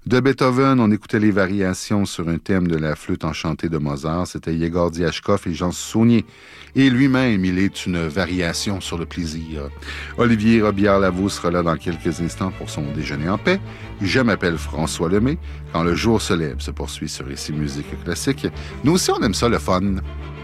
De Beethoven, on écoutait les variations sur un thème de la flûte enchantée de Mozart. C'était Yegor Diachkov et Jean Saunier. Et lui-même, il est une variation sur le plaisir. Olivier Robillard-Lavaux sera là dans quelques instants pour son déjeuner en paix. Je m'appelle François Lemay. Quand le jour se lève se poursuit sur Ici Musique Classique. Nous aussi, on aime ça, le fun.